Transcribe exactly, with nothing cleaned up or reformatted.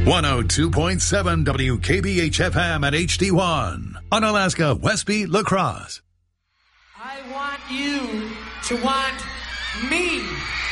one oh two point seven W K B H F M at H D one. Unalaska, Westby, La Crosse. I want you to want me.